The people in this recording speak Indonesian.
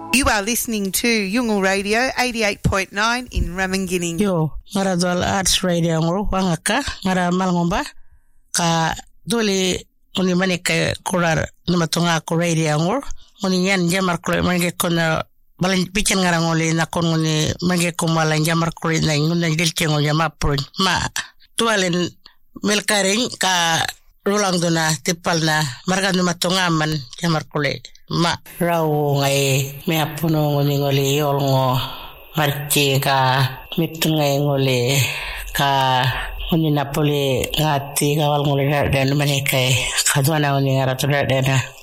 You are listening to Yungal Radio 88.9 in Ramingining. Yo, ngara dol Arts Radio ngoro wangaka ngara malngomba ka dole oni maneka kurar namatunga ko radio ngoro oni yan jamar ko mange kona balan pichen ngara ngole na kon ngone mange ko malan jamar ko na ngone delche ngol jama pro ma tualen melkareng ka rolang dona tipalna marga namatunga man jamar ko ma raw ngai me apuno ngoni ngoli yolngo marchi ka mitngai ngoli ka ngoni napoli ngati ka wal ngoli dan manekai kadwana ngoni ngara tudana